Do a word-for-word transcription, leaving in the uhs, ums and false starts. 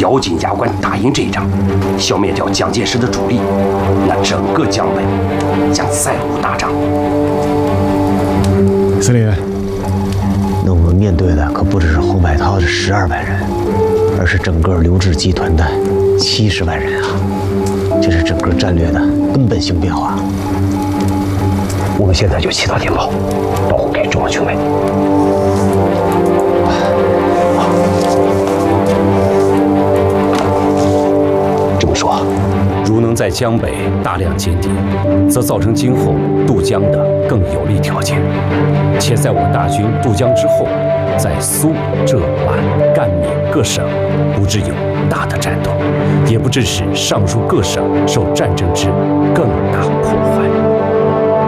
咬紧牙关打赢这一仗，消灭掉蒋介石的主力，那整个江北将再无大仗。 司令员， 那我们面对的可不只是洪百涛这十二万人，而是整个刘志集团的七十万人啊！这是整个战略的根本性变化。 我们现在就起到电报，报给中央军委。这么说， 如能在江北大量歼敌，则造成今后渡江的更有利条件。且在我大军渡江之后，在苏、浙、皖、赣、闽各省，不致有大的战斗，也不致使上述各省受战争之更大破坏。